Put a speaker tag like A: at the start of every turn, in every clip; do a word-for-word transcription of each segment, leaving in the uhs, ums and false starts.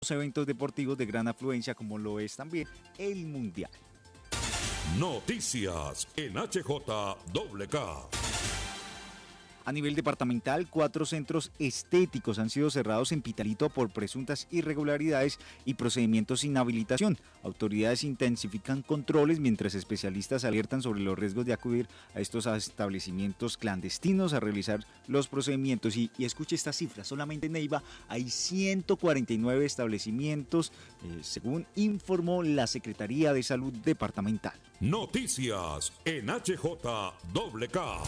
A: eventos deportivos de gran afluencia como lo es también el Mundial.
B: Noticias en H J K.
A: A nivel departamental, cuatro centros estéticos han sido cerrados en Pitalito por presuntas irregularidades y procedimientos sin habilitación. Autoridades intensifican controles mientras especialistas alertan sobre los riesgos de acudir a estos establecimientos clandestinos a realizar los procedimientos. Y, y escuche esta cifra, solamente en Neiva hay ciento cuarenta y nueve establecimientos, eh, según informó la Secretaría de Salud Departamental.
B: Noticias en H J K.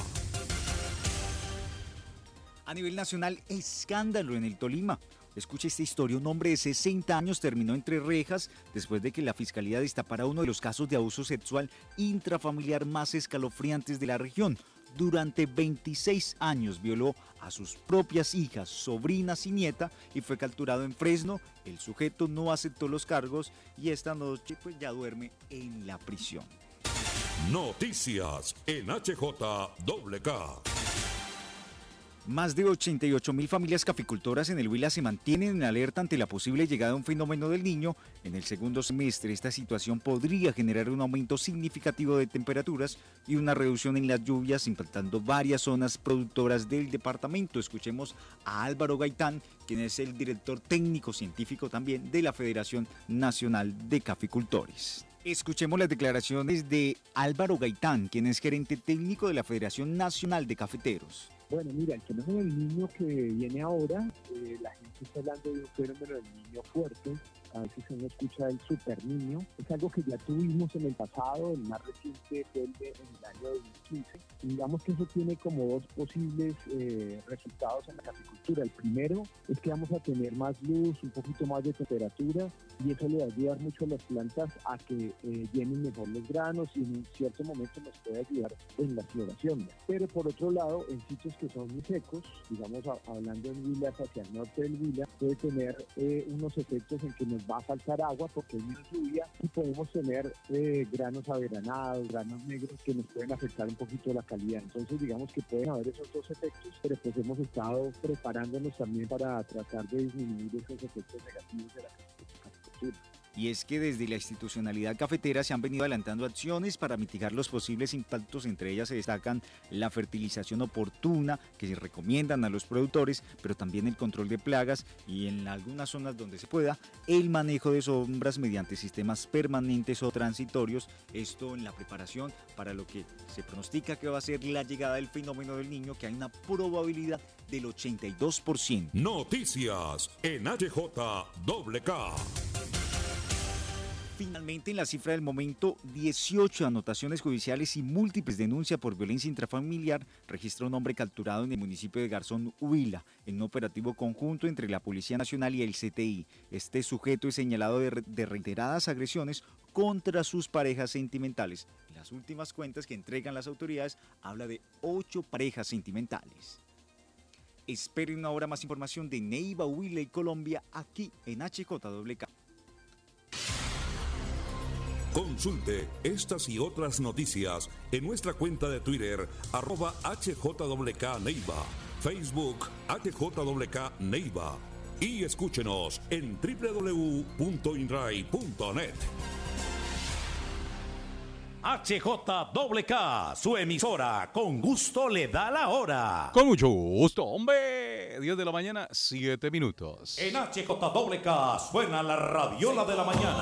A: A nivel nacional, escándalo en el Tolima. Escuche esta historia, un hombre de sesenta años terminó entre rejas después de que la fiscalía destapara uno de los casos de abuso sexual intrafamiliar más escalofriantes de la región. Durante veintiséis años violó a sus propias hijas, sobrinas y nieta y fue capturado en Fresno. El sujeto no aceptó los cargos y esta noche pues ya duerme en la prisión.
B: Noticias en H J K.
A: Más de ochenta y ocho mil familias caficultoras en el Huila se mantienen en alerta ante la posible llegada de un fenómeno del Niño. En el segundo semestre, esta situación podría generar un aumento significativo de temperaturas y una reducción en las lluvias, impactando varias zonas productoras del departamento. Escuchemos a Álvaro Gaitán, quien es el director técnico científico también de la Federación Nacional de Caficultores. Escuchemos las declaraciones de Álvaro Gaitán, quien es gerente técnico de la Federación Nacional de Cafeteros.
C: Bueno, mira, el fenómeno del niño que viene ahora, eh, la gente está hablando de un fenómeno del niño fuerte, a veces uno escucha el super niño, es algo que ya tuvimos en el pasado, el más reciente fue el de, en el año dos mil quince, y digamos que eso tiene como dos posibles eh, resultados en la caficultura. El primero es que vamos a tener más luz, un poquito más de temperatura, y eso le va a ayudar mucho a las plantas a que eh, llenen mejor los granos y en un cierto momento nos puede ayudar en la floración. Pero por otro lado, en sitios que son muy secos, digamos a, hablando en Huila hacia el norte del Huila, puede tener eh, unos efectos en que nos va a faltar agua porque hay menos lluvia y podemos tener eh, granos averanados, granos negros que nos pueden afectar un poquito la calidad. Entonces digamos que pueden haber esos dos efectos, pero pues hemos estado preparándonos también para tratar de disminuir esos efectos negativos de la caficultura.
A: Y es que desde la institucionalidad cafetera se han venido adelantando acciones para mitigar los posibles impactos. Entre ellas se destacan la fertilización oportuna que se recomiendan a los productores, pero también el control de plagas y en algunas zonas donde se pueda, el manejo de sombras mediante sistemas permanentes o transitorios. Esto en la preparación para lo que se pronostica que va a ser la llegada del fenómeno del Niño, que hay una probabilidad del ochenta y dos por ciento.
B: Noticias en H J K.
A: Finalmente, en la cifra del momento, dieciocho anotaciones judiciales y múltiples denuncias por violencia intrafamiliar registra un hombre capturado en el municipio de Garzón, Huila, en un operativo conjunto entre la Policía Nacional y el C T I. Este sujeto es señalado de, de reiteradas agresiones contra sus parejas sentimentales. Las últimas cuentas que entregan las autoridades habla de ocho parejas sentimentales. Esperen ahora más información de Neiva, Huila y Colombia aquí en H J K.
B: Consulte estas y otras noticias en nuestra cuenta de Twitter, arroba H J K Neiva, Facebook H J K Neiva y escúchenos en doble u doble u doble u punto inray punto net.
D: H J K, su emisora, con gusto le da la hora.
E: Con mucho gusto, hombre. diez de la mañana, siete minutos.
D: En H J K suena la radiola de la mañana.